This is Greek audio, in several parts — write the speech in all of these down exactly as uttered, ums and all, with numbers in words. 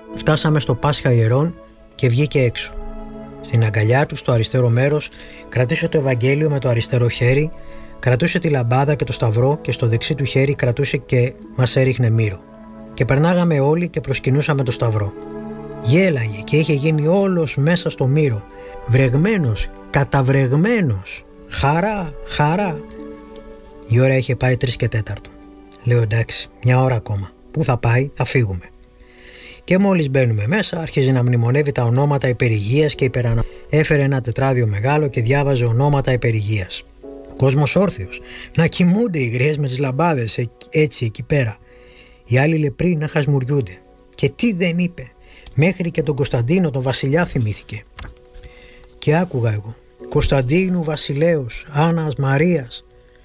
Φτάσαμε στο Πάσχα Ιερών και βγήκε έξω. Στην αγκαλιά του, στο αριστερό μέρος, κρατούσε το Ευαγγέλιο με το αριστερό χέρι, κρατούσε τη λαμπάδα και το σταυρό και στο δεξί του χέρι κρατούσε και μας έριχνε μύρο. Και περνάγαμε όλοι και προσκυνούσαμε το σταυρό. Γέλαγε και είχε γίνει όλος μέσα στο μύρο, βρεγμένος, καταβρεγμένος. Χαρά, χαρά. Η ώρα είχε πάει τρεις και τέταρτο. Λέω εντάξει, μια ώρα ακόμα. Πού θα πάει, θα φύγουμε. Και μόλις μπαίνουμε μέσα, αρχίζει να μνημονεύει τα ονόματα υπερηγείας και υπερανα... Έφερε ένα τετράδιο μεγάλο και διάβαζε ονόματα υπερηγείας. Ο κόσμος όρθιος, να κοιμούνται οι γριές με τις λαμπάδες έτσι εκεί πέρα. Οι άλλοι λεπροί να χασμουριούνται. Και τι δεν είπε. Μέχρι και τον Κωνσταντίνο τον βασιλιά θυμήθηκε. Και άκουγα εγώ. Κωνσταντίνου βασιλέως, Άννας Μαρίας.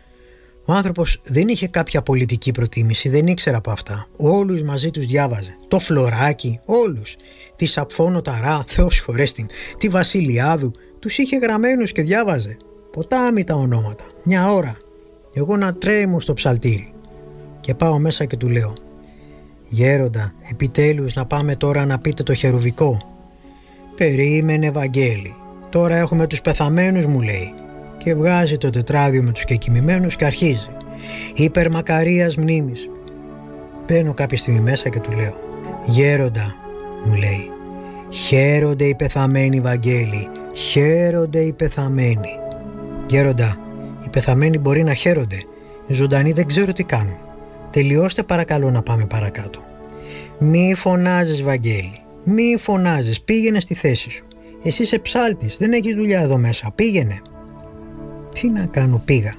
Ο άνθρωπος δεν είχε κάποια πολιτική προτίμηση, δεν ήξερα από αυτά. Όλους μαζί τους διάβαζε. Το Φλωράκι, όλους. Τη Σαπφόνο Ταρά, Θεός χωρέστην, τη Βασιλιάδου. Τους είχε γραμμένους και διάβαζε. Ποτάμι τα ονόματα. Μια ώρα. Εγώ να τρέμω στο ψαλτήρι. Και πάω μέσα και του λέω: Γέροντα, επιτέλους να πάμε τώρα να πείτε το χερουβικό. Περίμενε, Βαγγέλη. Τώρα έχουμε τους πεθαμένους, μου λέει. Και βγάζει το τετράδιο με τους κεκοιμημένους και αρχίζει. Υπερμακαρίας μνήμης. Μπαίνω κάποια στιγμή μέσα και του λέω: Γέροντα, μου λέει, χαίρονται οι πεθαμένοι, Βαγγέλη. Χαίρονται οι πεθαμένοι. Γέροντα, οι πεθαμένοι μπορεί να χαίρονται. Οι ζωντανοί δεν ξέρω τι κάνουν. Τελειώστε παρακαλώ να πάμε παρακάτω. Μη φωνάζεις, Βαγγέλη. Μη φωνάζεις. Πήγαινε στη θέση σου. Εσύ είσαι ψάλτης. Δεν έχεις δουλειά εδώ μέσα. Πήγαινε. Τι να κάνω, πήγα.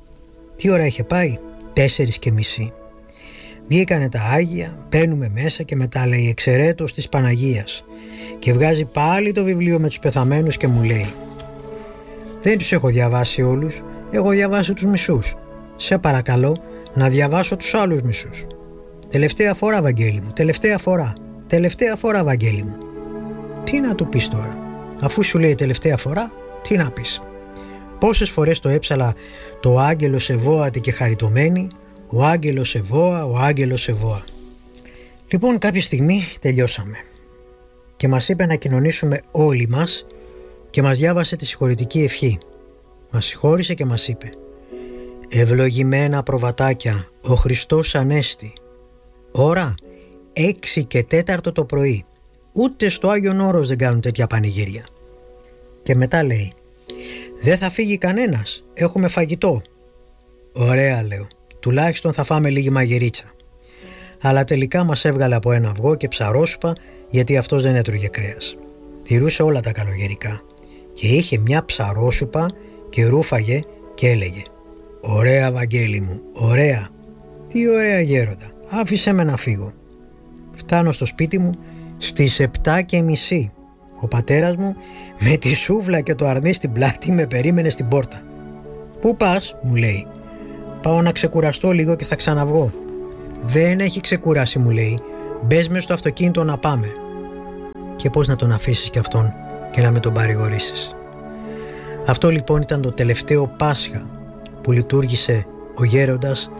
Τι ώρα είχε πάει? Τέσσερις και μισή. Βγήκανε τα Άγια, μπαίνουμε μέσα και μετά λέει εξαιρέτως της Παναγίας. Και βγάζει πάλι το βιβλίο με τους πεθαμένους και μου λέει: Δεν τους έχω διαβάσει όλους. Έχω διαβάσει τους μισούς. Σε παρακαλώ να διαβάσω τους άλλους μισούς. Τελευταία φορά, Βαγγέλη μου, τελευταία φορά. Τελευταία φορά, Βαγγέλη μου. Τι να του πεις τώρα? Αφού σου λέει τελευταία φορά, τι να πεις? Πόσες φορές το έψαλα το άγγελος Εβόατη και χαριτωμένη, ο άγγελος Εβόα, ο άγγελος Εβόα. Λοιπόν, κάποια στιγμή τελειώσαμε και μας είπε να κοινωνήσουμε όλοι μας και μας διάβασε τη συγχωρητική ευχή. Μας συγχώρησε και μας είπε: Ευλογημένα προβατάκια, ο Χριστός Ανέστη. Ώρα έξι και τέταρτο το πρωί. Ούτε στο Άγιον Όρος δεν κάνουν τέτοια πανηγύρια. Και μετά λέει: Δεν θα φύγει κανένας, έχουμε φαγητό. Ωραία, λέω, τουλάχιστον θα φάμε λίγη μαγειρίτσα. Αλλά τελικά μας έβγαλε από ένα αυγό και ψαρόσουπα, γιατί αυτός δεν έτρωγε κρέας. Τηρούσε όλα τα καλογερικά και είχε μια ψαρόσουπα και ρούφαγε και έλεγε: Ωραία, Βαγγέλη μου, ωραία. Τι ωραία, γέροντα, άφησε με να φύγω. Φτάνω στο σπίτι μου στις επτά και μισή. Ο πατέρας μου με τη σούβλα και το αρνί στην πλάτη με περίμενε στην πόρτα. Πού πας, μου λέει. Πάω να ξεκουραστώ λίγο και θα ξαναβγώ. Δεν έχει ξεκουράσει, μου λέει. Μπες μες στο αυτοκίνητο να πάμε. Και πώς να τον αφήσεις κι αυτόν και να με τον παρηγορήσεις? Αυτό λοιπόν ήταν το τελευταίο Πάσχα που λειτουργήσε ο γέροντας